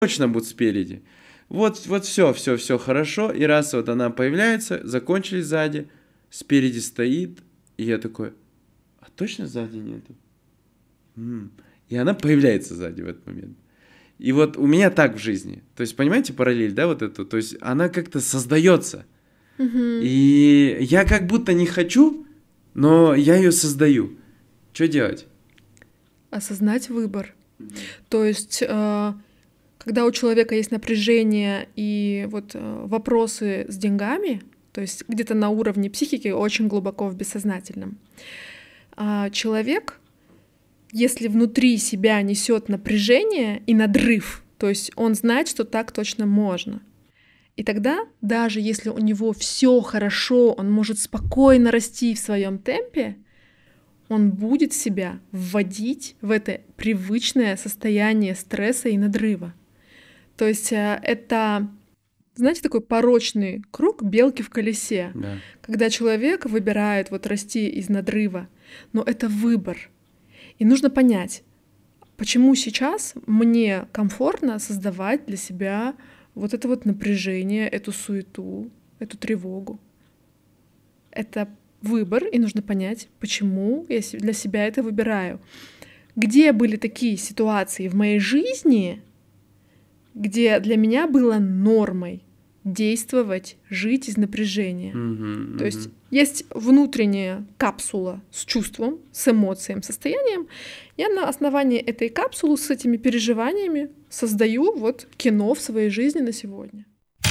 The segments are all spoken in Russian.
точно будут спереди. Вот все хорошо. И раз вот она появляется, закончили сзади, спереди стоит, и я такой, а точно сзади нету? И она появляется сзади в этот момент. И вот у меня так в жизни. То есть, понимаете, параллель, да, вот эту? То есть, она как-то создается. И я как будто не хочу, но я ее создаю. Что делать? Осознать выбор. То есть, когда у человека есть напряжение и вот вопросы с деньгами, то есть где-то на уровне психики, очень глубоко в бессознательном, человек, если внутри себя несет напряжение и надрыв, то есть он знает, что так точно можно. И тогда, даже если у него все хорошо, он может спокойно расти в своем темпе, он будет себя вводить в это привычное состояние стресса и надрыва. То есть это, знаете, такой порочный круг белки в колесе, Да. когда человек выбирает вот расти из надрыва, но это выбор. И нужно понять, почему сейчас мне комфортно создавать для себя вот это вот напряжение, эту суету, эту тревогу. Это выбор, и нужно понять, почему я для себя это выбираю. Где были такие ситуации в моей жизни, где для меня было нормой действовать, жить из напряжения. То есть внутренняя капсула с чувством, с эмоцией, состоянием. Я на основании этой капсулы с этими переживаниями создаю вот кино в своей жизни на сегодня.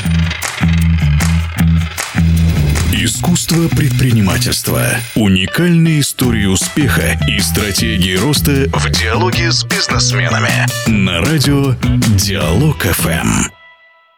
Искусство предпринимательства. Уникальные истории успеха и стратегии роста в диалоге с бизнесменами. На радио Диалог ФМ.